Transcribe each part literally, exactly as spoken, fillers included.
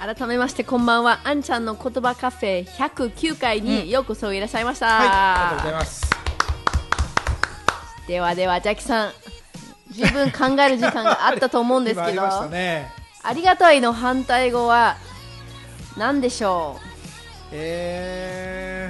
改めましてこんばんは。あんちゃんの言葉カフェひゃくきゅうかいにようこそいらっしゃいました、 はい、ありがとうございます。 ではではジャッキさん、十分考える時間があったと思うんですけどありましたね。 ありがたいの反対語は何でしょう？ え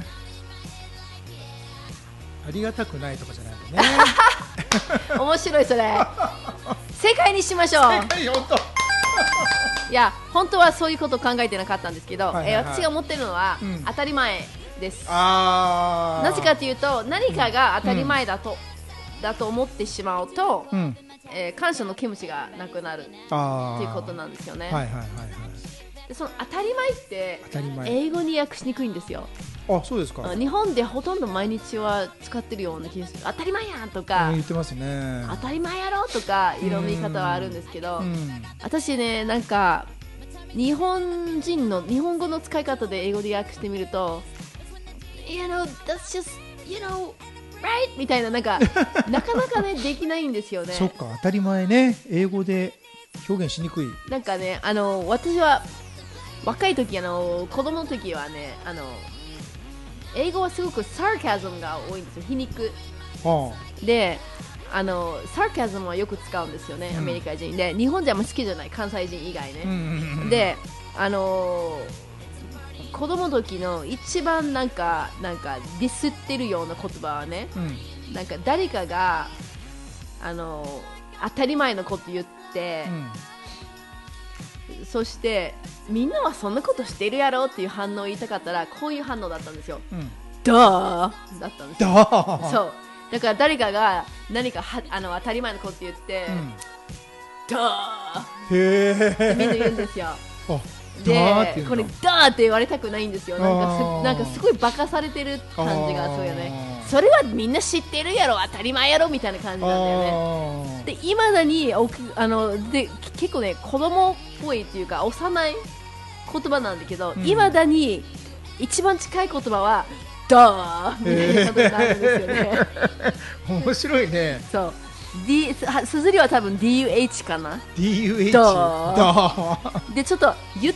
ー、ありがたくないとかじゃないのね。 面白いそれ。正解にしましょう。 正解、本当。 いや本当はそういうことを考えてなかったんですけど、 はいはいはい、 えー、私が思ってるのは、うん、当たり前です。 あなぜかというと何かが当たり前だと、うん、だと思ってしまうと、うん、えー、感謝の気持ちがなくなるっていうことなんですよね。 はいはいはいはい。 でその当たり前って英語に訳しにくいんですよ。 あ、そうですか。 日本でほとんど毎日は使ってるような気がする。当たり前やんとか、 言ってますね。 当たり前やろとかいろんな言い方はあるんですけど、私ね、なんか日本人の日本語の使い方で英語で訳してみると You know, that's just, you know, right? みたいな、なんかなかなかねできないんですよね。 そっか、当たり前ね、英語で表現しにくい。 なんかね、あの私は若い時、あの子供の時はね、あの英語はすごくサーカズムが多いんですよ、皮肉、はあ、で、あのサーカズムはよく使うんですよね、うん、アメリカ人で。日本じゃあんま好きじゃない、関西人以外ね、うんうんうん、で、あのー、子供の時の一番なんかなんかディスってるような言葉はね、うん、なんか誰かが、あのー、当たり前のこと言って、うん、そしてみんなはそんなことしてるやろっていう反応を言いたかったらこういう反応だったんですよ、うん、ダーだったんですよ。そうだから誰かが何かはあの当たり前のこと言って、うん、ダーってみんな言うんですよ。でこれダーって言われたくないんですよ。なんか す, なんかすごいバカされてる感じがするよね。それはみんな知ってるやろ、当たり前やろみたいな感じなんだよね。でいまだにおあので結構ね子供っぽいっていうか幼い言葉なんだけど、いま、うん、だに一番近い言葉はダーみたいなことになるんですよね。 面白いね。 そう、D、綴りは多分 ディーユーエイチ かな。 ディーユーエイチダーでちょっと言っ